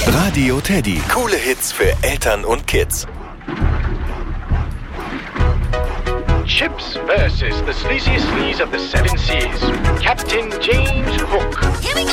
Radio Teddy. Coole Hits für Eltern und Kids. Chips versus the sleaziest sleaze of the seven seas. Captain James Hook.